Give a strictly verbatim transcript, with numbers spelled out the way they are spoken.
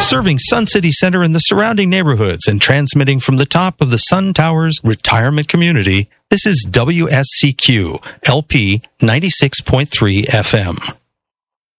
Serving Sun City Center and the surrounding neighborhoods and transmitting from the top of the Sun Towers retirement community, this is W S C Q, L P ninety-six point three F M.